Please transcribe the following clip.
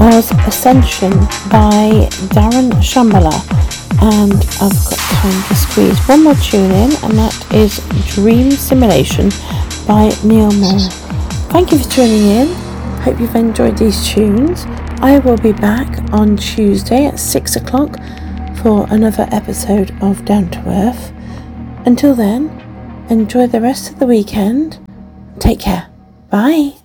was Ascension by Darren Shambhala, and I've got time to squeeze one more tune in, and that is Dream Simulation by Neil Moore. Thank you for tuning in. Hope you've enjoyed these tunes. I will be back on Tuesday at 6 o'clock for another episode of Down to Earth. Until then, enjoy the rest of the weekend. Take care. Bye.